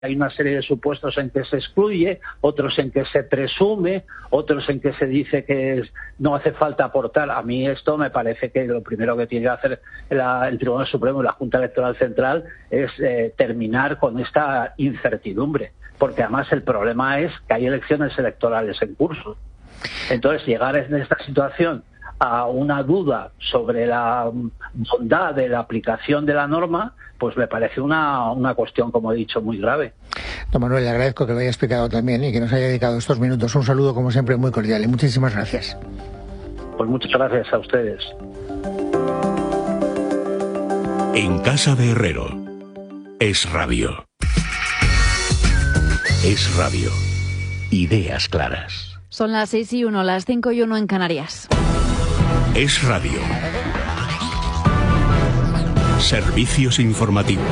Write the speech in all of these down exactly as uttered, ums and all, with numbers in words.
hay una serie de supuestos en que se excluye, otros en que se presume, otros en que se dice que es, no hace falta aportar. A mí esto me parece que lo primero que tiene que hacer la, el Tribunal Supremo y la Junta Electoral Central es eh, terminar con esta incertidumbre, porque además el problema es que hay elecciones electorales en curso. Entonces, llegar en esta situación a una duda sobre la bondad de la aplicación de la norma, pues me parece una, una cuestión, como he dicho, muy grave. Don Manuel, le agradezco que lo haya explicado también y que nos haya dedicado estos minutos. Un saludo, como siempre, muy cordial y muchísimas gracias. Pues muchas gracias a ustedes. En casa de Herrero, Es Radio. Es Radio. Ideas claras. Son las seis y uno, las cinco y uno en Canarias. Es Radio. Servicios informativos.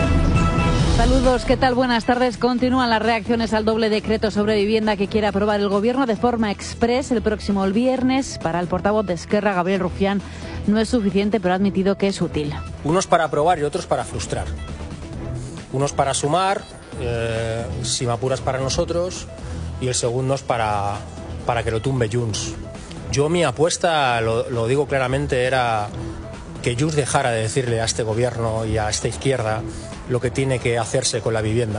Saludos, ¿qué tal? Buenas tardes. Continúan las reacciones al doble decreto sobre vivienda que quiere aprobar el Gobierno de forma exprés el próximo viernes. Para el portavoz de Esquerra, Gabriel Rufián, no es suficiente, pero ha admitido que es útil. Unos para aprobar y otros para frustrar. Unos para sumar, eh, si me apuras para nosotros, y el segundo es para, para que lo tumbe Junts. Yo mi apuesta, lo, lo digo claramente, era que Junts dejara de decirle a este Gobierno y a esta izquierda lo que tiene que hacerse con la vivienda.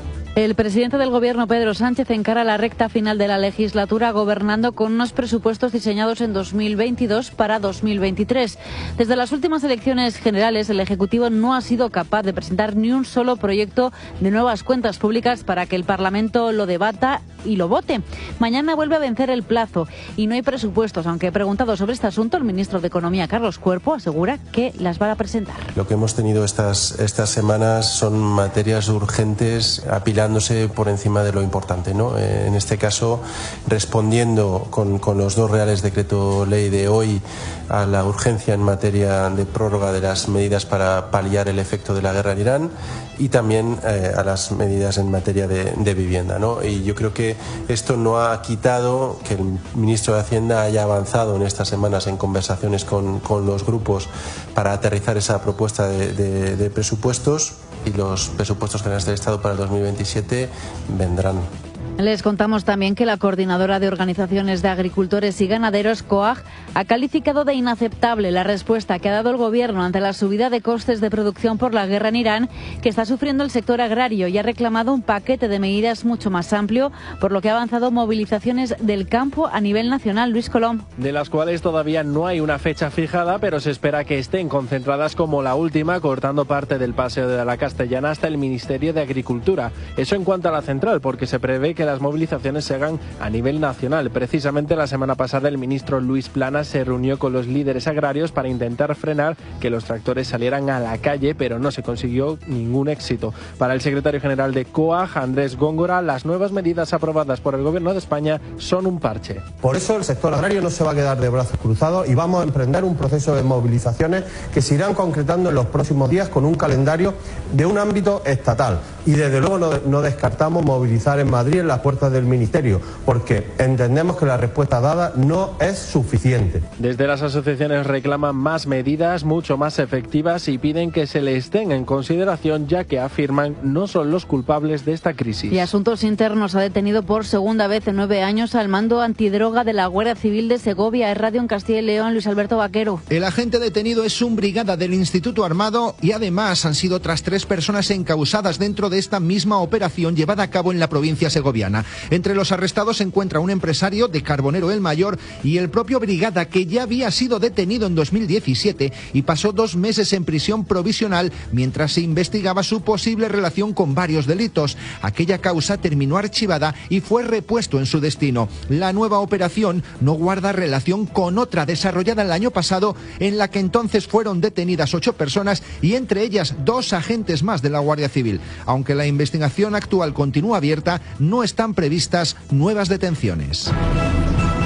El presidente del Gobierno, Pedro Sánchez, encara la recta final de la legislatura gobernando con unos presupuestos diseñados en dos mil veintidós para dos mil veintitrés. Desde las últimas elecciones generales, el Ejecutivo no ha sido capaz de presentar ni un solo proyecto de nuevas cuentas públicas para que el Parlamento lo debata y lo vote. Mañana vuelve a vencer el plazo y no hay presupuestos, aunque preguntado sobre este asunto, el ministro de Economía, Carlos Cuerpo, asegura que las van a presentar. Lo que hemos tenido estas, estas semanas son materias urgentes apiladas por encima de lo importante, ¿no? Eh, en este caso, respondiendo con, con los dos reales decreto ley de hoy a la urgencia en materia de prórroga de las medidas para paliar el efecto de la guerra en Irán y también eh, a las medidas en materia de, de vivienda, ¿no? Y yo creo que esto no ha quitado que el ministro de Hacienda haya avanzado en estas semanas en conversaciones con, con los grupos para aterrizar esa propuesta de, de, de presupuestos, y los presupuestos generales del Estado para el dos mil veintisiete vendrán. Les contamos también que la Coordinadora de Organizaciones de Agricultores y Ganaderos, COAG, ha calificado de inaceptable la respuesta que ha dado el Gobierno ante la subida de costes de producción por la guerra en Irán, que está sufriendo el sector agrario, y ha reclamado un paquete de medidas mucho más amplio, por lo que ha avanzado movilizaciones del campo a nivel nacional. Luis Colom. De las cuales todavía no hay una fecha fijada, pero se espera que estén concentradas como la última, cortando parte del Paseo de la Castellana hasta el Ministerio de Agricultura. Eso en cuanto a la central, porque se prevé que las movilizaciones se hagan a nivel nacional. Precisamente la semana pasada el ministro Luis Planas se reunió con los líderes agrarios para intentar frenar que los tractores salieran a la calle, pero no se consiguió ningún éxito. Para el secretario general de COAG, Andrés Góngora, las nuevas medidas aprobadas por el Gobierno de España son un parche. Por eso el sector agrario no se va a quedar de brazos cruzados y vamos a emprender un proceso de movilizaciones que se irán concretando en los próximos días con un calendario de un ámbito estatal. Y desde luego no, no descartamos movilizar en Madrid en las puertas del Ministerio, porque entendemos que la respuesta dada no es suficiente. Desde las asociaciones reclaman más medidas, mucho más efectivas, y piden que se les tenga en consideración, ya que afirman no son los culpables de esta crisis. Y Asuntos Internos ha detenido por segunda vez en nueve años al mando antidroga de la Guardia Civil de Segovia. Es Radio en Castilla y León, Luis Alberto Vaquero. El agente detenido es un brigada del Instituto Armado y además han sido otras tres personas encausadas dentro de esta misma operación llevada a cabo en la provincia segoviana. Entre los arrestados se encuentra un empresario de Carbonero el Mayor y el propio brigada, que ya había sido detenido en dos mil diecisiete y pasó dos meses en prisión provisional mientras se investigaba su posible relación con varios delitos. Aquella causa terminó archivada y fue repuesto en su destino. La nueva operación no guarda relación con otra desarrollada el año pasado, en la que entonces fueron detenidas ocho personas y entre ellas dos agentes más de la Guardia Civil. Aunque la investigación actual continúa abierta, no están previstas nuevas detenciones.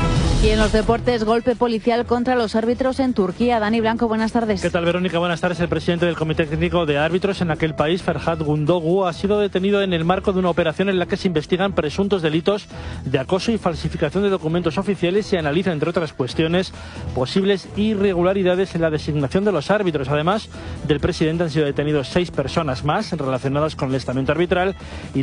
Y en los deportes, golpe policial contra los árbitros en Turquía. Dani Blanco, buenas tardes. ¿Qué tal, Verónica? Buenas tardes. El presidente del Comité Técnico de Árbitros en aquel país, Ferhat Gündoğdu, ha sido detenido en el marco de una operación en la que se investigan presuntos delitos de acoso y falsificación de documentos oficiales y analiza, entre otras cuestiones, posibles irregularidades en la designación de los árbitros. Además del presidente, han sido detenidos seis personas más relacionadas con el estamento arbitral y